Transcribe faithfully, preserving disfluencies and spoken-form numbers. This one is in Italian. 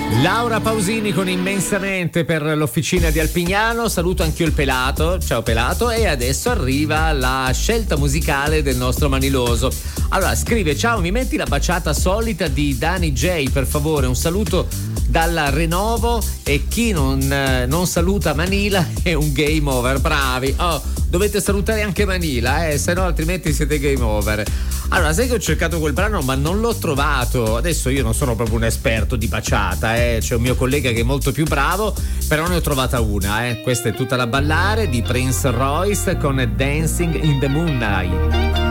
Laura Pausini con Immensamente per l'officina di Alpignano. Saluto anch'io il Pelato, ciao Pelato. E adesso arriva la scelta musicale del nostro Maniloso. Allora scrive: ciao, mi metti la baciata solita di Danny J per favore, un saluto dalla Renovo, e chi non, eh, non saluta Manila è un game over. Bravi, oh, dovete salutare anche Manila, eh, se no altrimenti siete game over. Allora, sai che ho cercato quel brano ma non l'ho trovato. Adesso io non sono proprio un esperto di baciata, eh. C'è un mio collega che è molto più bravo, però ne ho trovata una, eh. Questa è tutta da ballare di Prince Royce con Dancing in the Moonlight.